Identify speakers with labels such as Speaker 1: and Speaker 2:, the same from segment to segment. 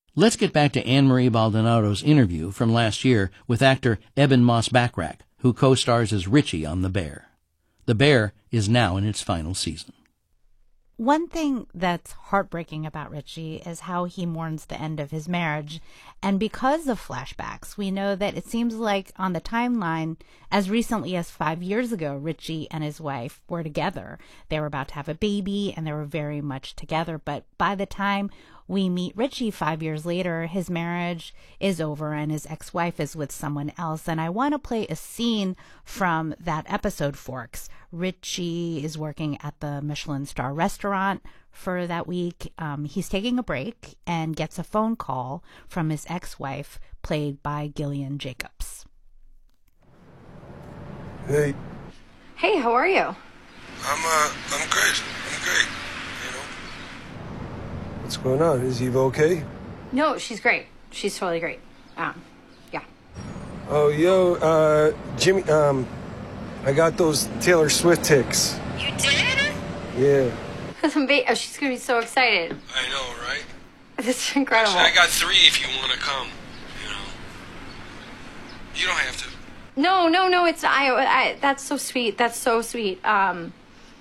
Speaker 1: Let's get back to Anne-Marie Baldonado's interview from last year with actor Eben Moss-Backrack, who co-stars as Richie on The Bear. The Bear is now in its final season.
Speaker 2: One thing that's heartbreaking about Richie is how he mourns the end of his marriage. And because of flashbacks, we know that it seems like on the timeline, as recently as 5 years ago, Richie and his wife were together. They were about to have a baby and they were very much together. But by the time we meet Richie 5 years later, his marriage is over and his ex-wife is with someone else. And I want to play a scene from that episode, Forks. Richie is working at the Michelin star restaurant for that week. He's taking a break and gets a phone call from his ex-wife, played by Gillian Jacobs.
Speaker 3: Hey.
Speaker 4: Hey, how are you?
Speaker 3: I'm great. You know. What's going on? Is Eva okay?
Speaker 4: No, she's great. She's totally great. Yeah.
Speaker 3: Oh, yo, Jimmy, I got those Taylor Swift tickets.
Speaker 4: You did?
Speaker 3: Yeah.
Speaker 4: Oh, she's gonna be so excited.
Speaker 3: I know, right?
Speaker 4: This is incredible.
Speaker 3: Actually, I got 3 if you want to come. You know. You don't have to.
Speaker 4: No, it's I that's so sweet. That's so sweet. I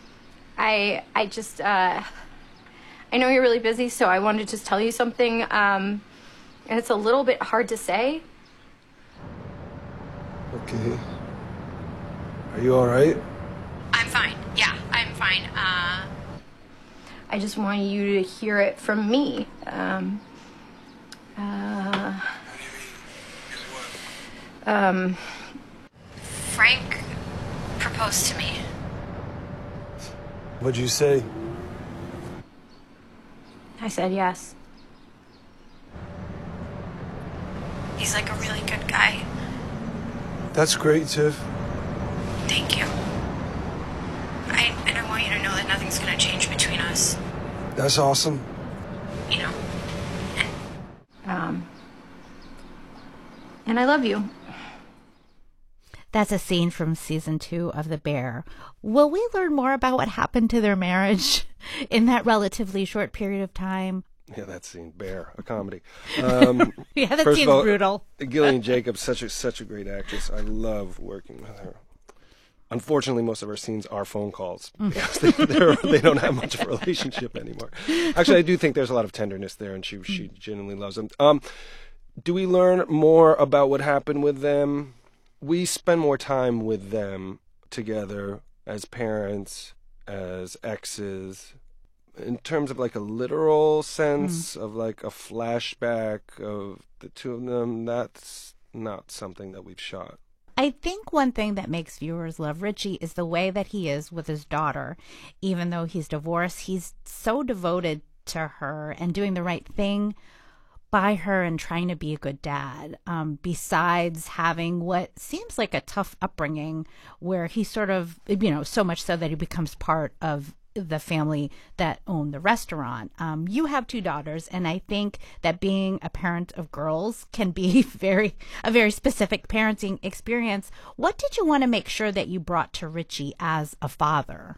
Speaker 4: know you're really busy, so I wanted to just tell you something. And it's a little bit hard to say.
Speaker 3: Okay. Are you all right?
Speaker 4: I'm fine. Yeah, I'm fine. I just want you to hear it from me. Frank proposed to me.
Speaker 3: What'd you say?
Speaker 4: I said yes.
Speaker 5: He's like a really good guy.
Speaker 3: That's great, Tiff.
Speaker 5: Thank you. And I want you to know that nothing's going to change between us.
Speaker 3: That's awesome.
Speaker 5: You know?
Speaker 4: And I love you.
Speaker 2: That's a scene from season 2 of The Bear. Will we learn more about what happened to their marriage in that relatively short period of time?
Speaker 3: Yeah, that scene, Bear, a comedy.
Speaker 2: Yeah, that seems brutal.
Speaker 3: Gillian Jacobs, such a great actress. I love working with her. Unfortunately, most of our scenes are phone calls because they don't have much of a relationship anymore. Actually, I do think there's a lot of tenderness there, and she genuinely loves him. Do we learn more about what happened with them? We spend more time with them together as parents, as exes. In terms of like a literal sense of like a flashback of the two of them, that's not something that we've shot.
Speaker 2: I think one thing that makes viewers love Richie is the way that he is with his daughter. Even though he's divorced, he's so devoted to her and doing the right thing by her and trying to be a good dad. Besides having what seems like a tough upbringing where he sort of, so much so that he becomes part of the family that owned the restaurant. You have 2 daughters, and I think that being a parent of girls can be a very specific parenting experience. What did you want to make sure that you brought to Richie as a father?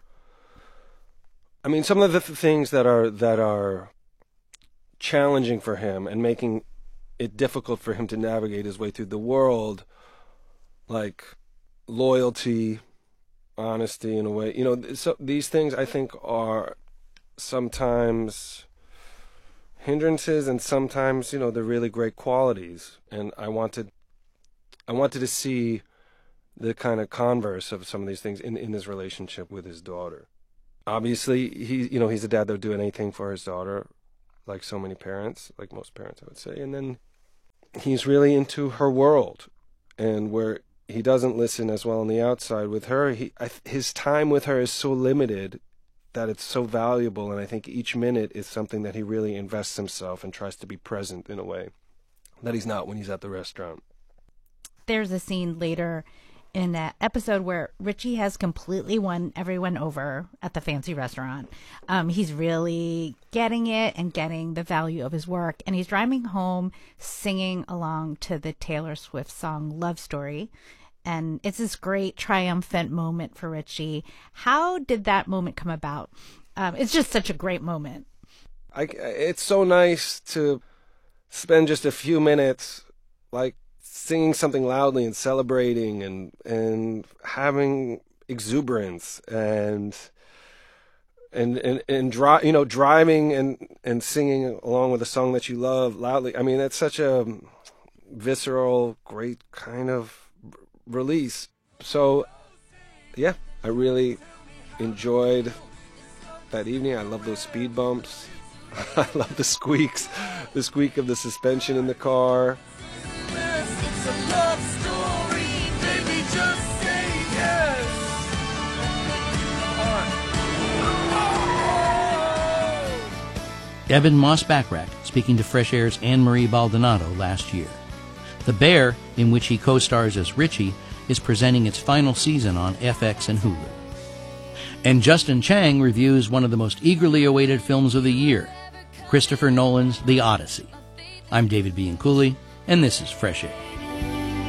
Speaker 3: I mean, some of the things that are challenging for him and making it difficult for him to navigate his way through the world, like loyalty, honesty in a way, so these things I think are sometimes hindrances and sometimes they're really great qualities, and I wanted to see the kind of converse of some of these things in his relationship with his daughter. Obviously he's a dad that would do anything for his daughter, like so many parents, like most parents I would say, and then he's really into her world, and where he doesn't listen as well on the outside with her. His time with her is so limited that it's so valuable, and I think each minute is something that he really invests himself and tries to be present in a way that he's not when he's at the restaurant.
Speaker 2: There's a scene later in that episode where Richie has completely won everyone over at the fancy restaurant. He's really getting it and getting the value of his work, and he's driving home singing along to the Taylor Swift song Love Story. And it's this great triumphant moment for Richie. How did that moment come about? It's just such a great moment.
Speaker 3: It's so nice to spend just a few minutes, like, singing something loudly and celebrating and having exuberance and driving and singing along with a song that you love loudly. I mean, that's such a visceral, great kind of release. So, yeah, I really enjoyed that evening. I love those speed bumps. I love the squeaks, the squeak of the suspension in the car.
Speaker 6: It's a love story, baby, just say yes.
Speaker 1: Ebon Moss-Bachrach speaking to Fresh Air's Anne-Marie Baldonado last year. The Bear, in which he co-stars as Richie, is presenting its final season on FX and Hulu. And Justin Chang reviews one of the most eagerly awaited films of the year, Christopher Nolan's The Odyssey. I'm David Bianculli, and this is Fresh Air.